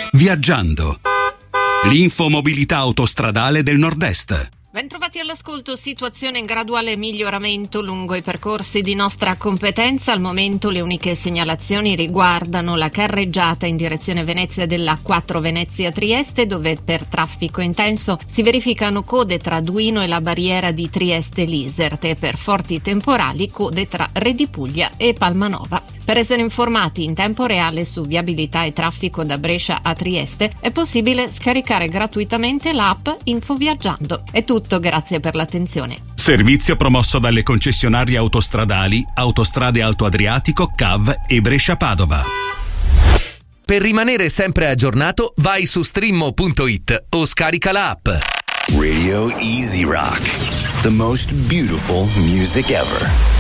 Viaggiando. L'infomobilità autostradale del Nord-Est. Bentrovati all'ascolto. Situazione in graduale miglioramento lungo i percorsi di nostra competenza. Al momento le uniche segnalazioni riguardano la carreggiata in direzione Venezia della A4 Venezia-Trieste, dove per traffico intenso si verificano code tra Duino e la barriera di Trieste-Liserte e per forti temporali code tra Redipuglia e Palmanova. Per essere informati in tempo reale su viabilità e traffico da Brescia a Trieste è possibile scaricare gratuitamente l'app Infoviaggiando. È tutto, grazie per l'attenzione. Servizio promosso dalle concessionarie autostradali Autostrade Alto Adriatico, CAV e Brescia-Padova. Per rimanere sempre aggiornato, vai su streammo.it o scarica l'app. Radio Easy Rock, the most beautiful music ever.